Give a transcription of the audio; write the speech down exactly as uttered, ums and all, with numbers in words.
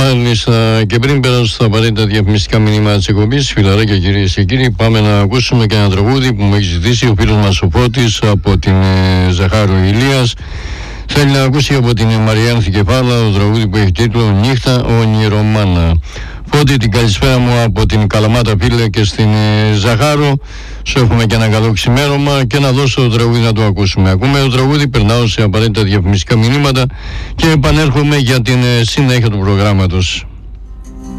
Μάλιστα, και πριν περάσω στα απαραίτητα διαφημιστικά μηνύματα της εκπομπής, φιλαράκια κυρίες και κύριοι, πάμε να ακούσουμε και ένα τραγούδι που μου έχει ζητήσει ο φίλος μας ο Φώτης από την ε, Ζαχάρο Ηλίας. Θέλει να ακούσει από την Μαριάνθη Κεφάλα το τραγούδι που έχει τίτλο «Νύχτα ονειρομάνα». Φώτη, την καλησπέρα μου από την Καλαμάτα, φίλε, και στην ε, Ζαχάρο. Σου έχουμε και ένα καλό ξημέρωμα και να δώσω το τραγούδι να το ακούσουμε. Ακούμε το τραγούδι, περνάω σε απαραίτητα διαφημιστικά μηνύματα και επανέρχομαι για την ε, συνέχεια του προγράμματος.